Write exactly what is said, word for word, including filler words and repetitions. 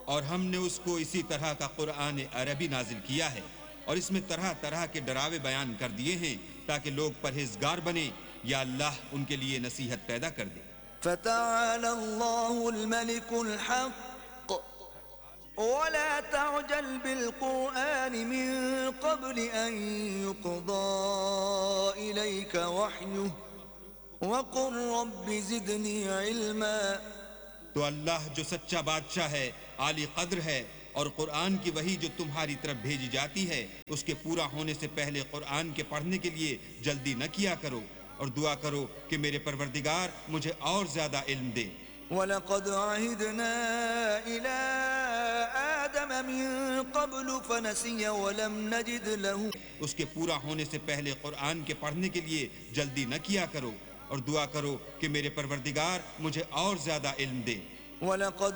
और हमने उसको इसी तरह का कुरान अरबी नाजिल किया है और इसमें तरह तरह के डरावे बयान कर दिए हैं ताकि लोग परहेजगार बने या अल्लाह उनके लिए नसीहत पैदा कर दे। फ़तआला अल्लाहुल मलिकुल हक़ वला तअजल बिल क़ुरआन मिन क़ब्ल अन युक़दा इलैका वहयुहु वक़ुल रब्बि ज़िदनी इल्मा। तो अल्लाह जो सच्चा बादशाह है, आली कद्र है, और कुरान की वही जो तुम्हारी तरफ भेजी जाती है उसके पूरा होने से पहले कुरान के पढ़ने के लिए जल्दी न किया करो और दुआ करो कि मेरे परवरदिगार मुझे और ज्यादा इल्म दे। वलक़द अहिदना इला आदम मिन क़ब्ल फनसिय वलम नजिद लहू। उसके पूरा होने से पहले कुरान के पढ़ने के लिए जल्दी न किया करो और दुआ करो कि मेरे परवरदिगार मुझे और ज्यादा इल्म दे। वलक़द